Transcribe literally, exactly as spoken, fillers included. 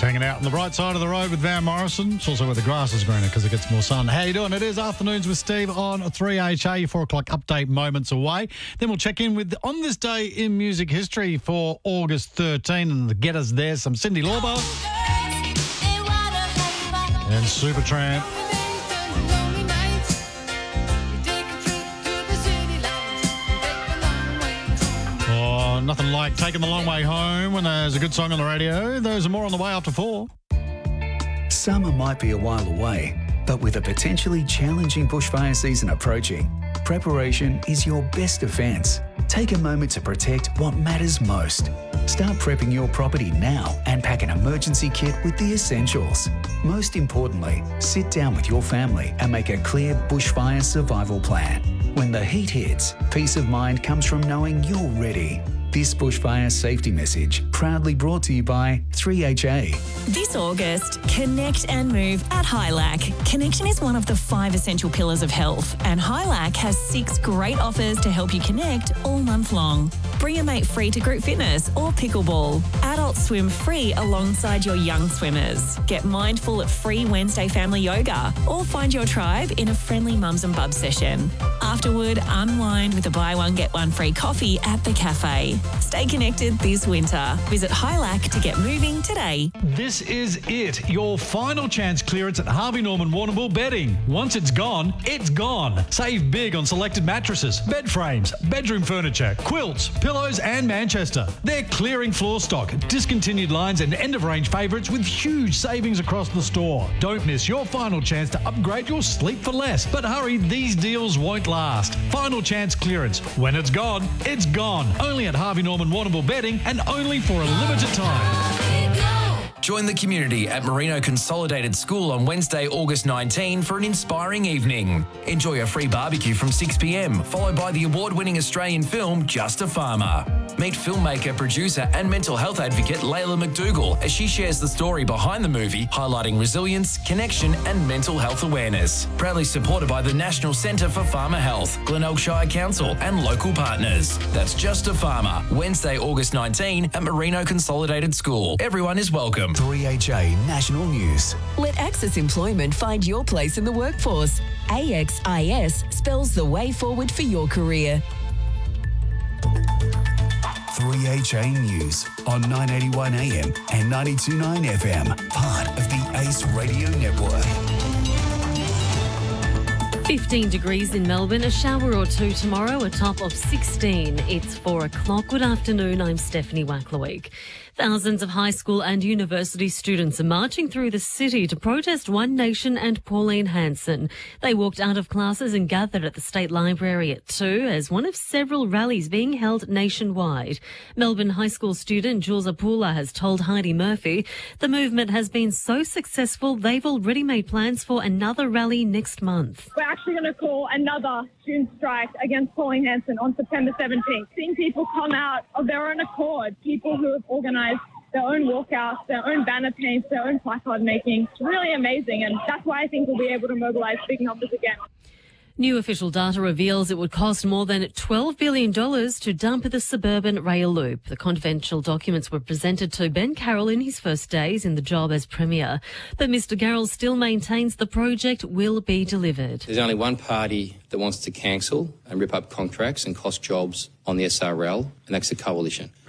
Hanging out on the right side of the road with Van Morrison. It's also where the grass is greener because it gets more sun. How you doing? It is Afternoons with Steve on three H A. Your four o'clock update moments away. Then we'll check in with On This Day in Music History for August thirteenth. And to get us there, some Cyndi Lauper and Supertramp. Oh, nothing like taking the long way home when there's a good song on the radio. Those are more on the way after four. Summer might be a while away, but with a potentially challenging bushfire season approaching, preparation is your best defence. Take a moment to protect what matters most. Start prepping your property now and pack an emergency kit with the essentials. Most importantly, sit down with your family and make a clear bushfire survival plan. When the heat hits, peace of mind comes from knowing you're ready. This bushfire safety message proudly brought to you by three H A. This August, connect and move at Hilac. Connection is one of the five essential pillars of health, and Hilac has six great offers to help you connect all month long. Bring a mate free to group fitness or pickleball. Adults swim free alongside your young swimmers. Get mindful at free Wednesday family yoga, or find your tribe in a friendly mums and bubs session. Afterward, unwind with a buy one get one free coffee at the cafe. Stay connected this winter. Visit Hilac to get moving today. This is it, your final chance clearance at Harvey Norman Warrnambool Bedding. Once it's gone, it's gone. Save big on selected mattresses, bed frames, bedroom furniture, quilts, pillows and Manchester. They're clearing floor stock, discontinued lines and end-of-range favourites with huge savings across the store. Don't miss your final chance to upgrade your sleep for less. But hurry, these deals won't last. Final chance clearance. When it's gone, it's gone. Only at Harvey Norman Warrnambool Bedding and only for a limited time. Join the community at Merino Consolidated School on Wednesday, August nineteenth for an inspiring evening. Enjoy a free barbecue from six p m, followed by the award-winning Australian film Just a Farmer. Meet filmmaker, producer and mental health advocate Layla McDougall as she shares the story behind the movie, highlighting resilience, connection and mental health awareness. Proudly supported by the National Centre for Farmer Health, Glenelg Shire Council and local partners. That's Just a Farmer, Wednesday, August nineteenth at Merino Consolidated School. Everyone is welcome. three H A National News. Let Access Employment find your place in the workforce. A X I S spells the way forward for your career. three H A News on nine eighty-one A M and ninety-two point nine F M, part of the Ace Radio Network. fifteen degrees in Melbourne, a shower or two tomorrow, a top of sixteen. It's four o'clock. Good afternoon, I'm Stephanie Wackleweek. Thousands of high school and university students are marching through the city to protest One Nation and Pauline Hanson. They walked out of classes and gathered at the State Library at two as one of several rallies being held nationwide. Melbourne high school student Jules Apula has told Heidi Murphy the movement has been so successful they've already made plans for another rally next month. We're actually going to call another student strike against Pauline Hanson on September seventeenth. Seeing people come out of their own accord, people who have organised their own walkouts, their own banner paints, their own placard making. It's really amazing, and that's why I think we'll be able to mobilise big numbers again. New official data reveals it would cost more than twelve billion dollars to dump the suburban rail loop. The confidential documents were presented to Ben Carroll in his first days in the job as Premier. But Mr Carroll still maintains the project will be delivered. There's only one party that wants to cancel and rip up contracts and cost jobs on the S R L, and that's the Coalition.